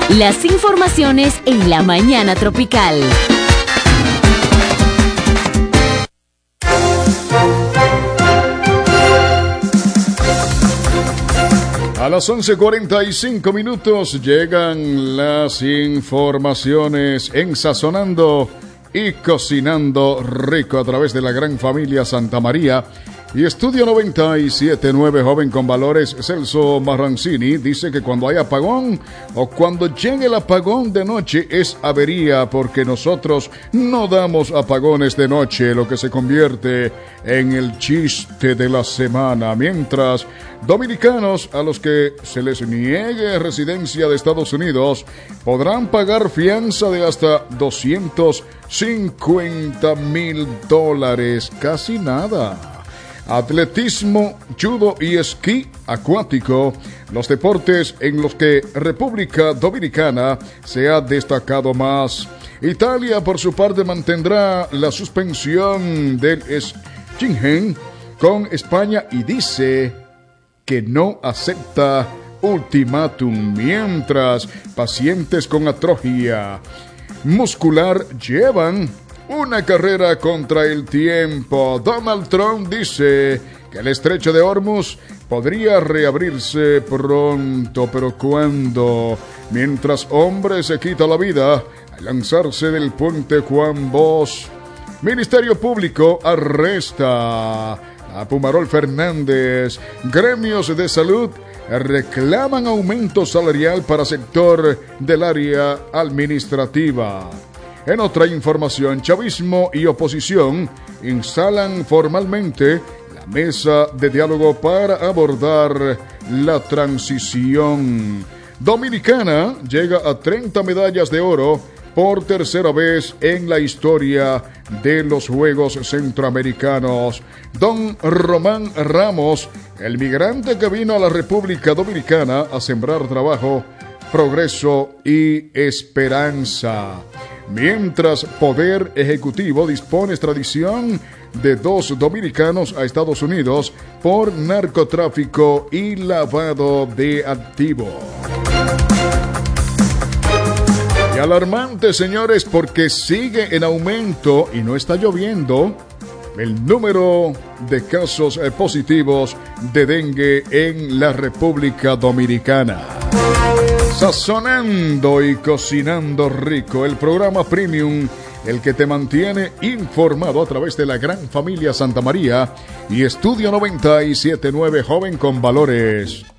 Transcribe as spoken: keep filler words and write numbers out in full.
Las informaciones en la mañana tropical. A las once cuarenta y cinco minutos llegan las informaciones en Sazonando y Cocinando Rico a través de la gran familia Santa María. Y Estudio noventa y siete punto nueve, joven con valores, Celso Marrancini, dice que cuando hay apagón o cuando llegue el apagón de noche es avería, porque nosotros no damos apagones de noche, lo que se convierte en el chiste de la semana. Mientras dominicanos a los que se les niegue residencia de Estados Unidos podrán pagar fianza de hasta doscientos cincuenta mil dólares, casi nada. Atletismo, judo y esquí acuático, los deportes en los que República Dominicana se ha destacado más. Italia, por su parte, mantendrá la suspensión del Schengen con España y dice que no acepta ultimátum, mientras pacientes con atrofia muscular llevan una carrera contra el tiempo. Donald Trump dice que el estrecho de Hormuz podría reabrirse pronto, pero ¿cuándo? Mientras hombre se quita la vida al lanzarse del puente Juan Bosch. Ministerio Público arresta a Pumarol Fernández. Gremios de salud reclaman aumento salarial para sector del área administrativa. En otra información, chavismo y oposición instalan formalmente la mesa de diálogo para abordar la transición. Dominicana llega a treinta medallas de oro por tercera vez en la historia de los Juegos Centroamericanos. Don Román Ramos, el migrante que vino a la República Dominicana a sembrar trabajo, progreso y esperanza. Mientras Poder Ejecutivo dispone extradición de dos dominicanos a Estados Unidos por narcotráfico y lavado de activos. Y alarmante, señores, porque sigue en aumento y no está lloviendo el número de casos positivos de dengue en la República Dominicana. Sazonando y Cocinando Rico, el programa premium, el que te mantiene informado a través de la gran familia Santa María y Estudio noventa y siete punto nueve, joven con valores.